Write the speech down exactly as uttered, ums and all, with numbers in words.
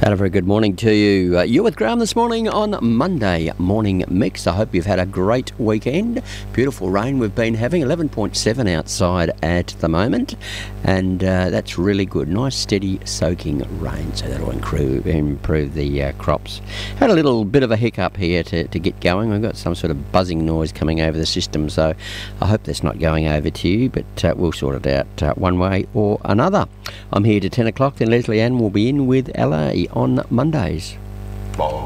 And a very good morning to you. Uh, you're with Graham this morning on Monday Morning Mix. I hope you've had a great weekend. Beautiful rain we've been having, eleven point seven outside at the moment. And uh, that's really good. Nice, steady, soaking rain. So that'll improve, improve the uh, crops. Had a little bit of a hiccup here to, to get going. We've got some sort of buzzing noise coming over the system. So I hope that's not going over to you. But uh, we'll sort it out uh, one way or another. I'm here to ten o'clock. Then Leslie Ann will be in with L A on Mondays.